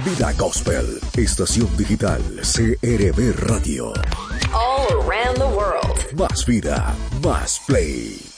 Vida Gospel, estación digital CRB Radio. All around the world. Más vida, más play.